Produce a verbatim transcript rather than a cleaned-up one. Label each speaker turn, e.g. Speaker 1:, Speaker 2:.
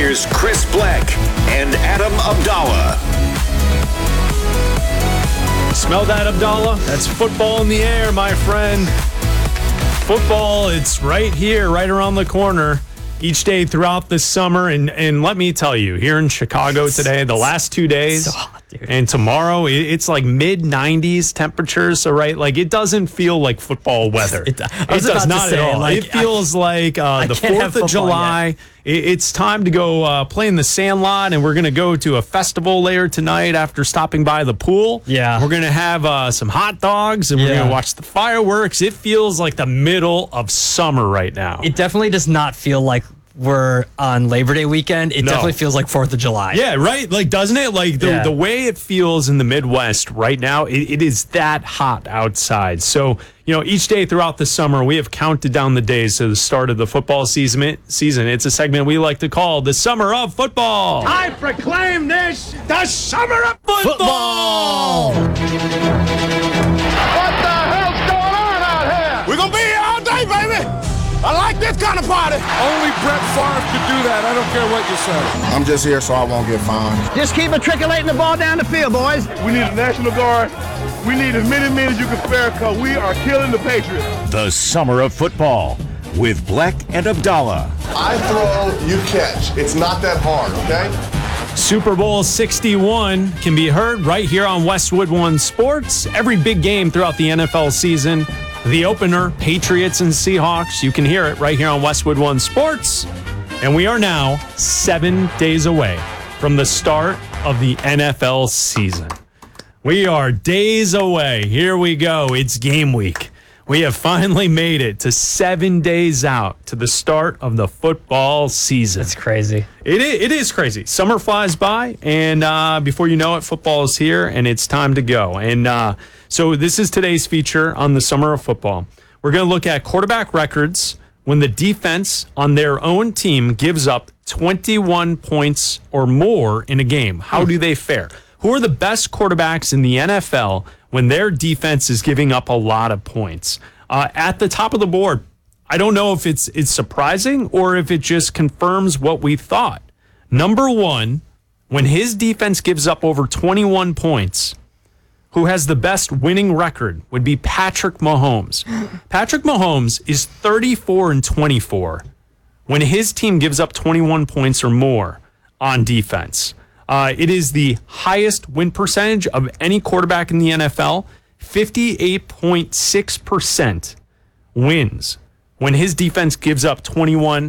Speaker 1: Here's Chris Black and Adam Abdallah.
Speaker 2: Smell that, Abdallah? That's football in the air, my friend. Football, it's right here, right around the corner, each day throughout the summer. And, and let me tell you, here in Chicago today, the last two days,
Speaker 3: so hot, dude.
Speaker 2: And tomorrow, it, it's like mid nineties temperatures. So, right, like it doesn't feel like football weather.
Speaker 3: It,
Speaker 2: it
Speaker 3: does
Speaker 2: does not
Speaker 3: say,
Speaker 2: at all.
Speaker 3: Like,
Speaker 2: it feels I, like uh, the fourth of July. It, it's time to go uh, play in the Sandlot, and we're going to go to a festival later tonight after stopping by the pool.
Speaker 3: Yeah.
Speaker 2: We're going to have uh, some hot dogs, and we're
Speaker 3: Yeah.
Speaker 2: going to watch the fireworks. It feels like the middle of summer right now.
Speaker 3: It definitely does not feel like we're on Labor Day weekend. It
Speaker 2: No.
Speaker 3: definitely feels like fourth of July.
Speaker 2: Yeah, right? Like, doesn't it? Like, the,
Speaker 3: Yeah.
Speaker 2: the way it feels in the Midwest right now, it, it is that hot outside. So, you know, each day throughout the summer, we have counted down the days to the start of the football season. Season. It's a segment we like to call the Summer of Football.
Speaker 4: I proclaim this the Summer of
Speaker 2: Football!
Speaker 4: What the hell's going on out here? We're going to be here all day, baby. I like this kind of party.
Speaker 5: Only Brett Favre could do that. I don't care what you say.
Speaker 6: I'm just here so I won't get fined.
Speaker 7: Just keep matriculating the ball down the field, boys.
Speaker 4: We need a National Guard. We need as many men as you can spare because we are killing the Patriots.
Speaker 1: The Summer of Football with Black and Abdallah.
Speaker 6: I throw, you catch. It's not that hard, okay?
Speaker 2: Super Bowl sixty-one can be heard right here on Westwood One Sports. Every big game throughout the N F L season. The opener, Patriots and Seahawks. You can hear it right here on Westwood One Sports. And we are now seven days away from the start of the N F L season. We are days away. Here we go. It's game week. We have finally made it to seven days out to the start of the football season.
Speaker 3: It's crazy.
Speaker 2: It is, it is crazy. Summer flies by, and uh, before you know it, football is here, and it's time to go. And uh, so this is today's feature on the Summer of Football. We're going to look at quarterback records when the defense on their own team gives up twenty-one points or more in a game. How do they fare? Who are the best quarterbacks in the N F L when their defense is giving up a lot of points? Uh, at the top of the board, I don't know if it's it's surprising or if it just confirms what we thought. Number one, when his defense gives up over twenty-one points, who has the best winning record would be Patrick Mahomes. Patrick Mahomes is thirty-four and twenty-four when his team gives up twenty-one points or more on defense. Uh, it is the highest win percentage of any quarterback in the N F L. fifty-eight point six percent wins when his defense gives up twenty-one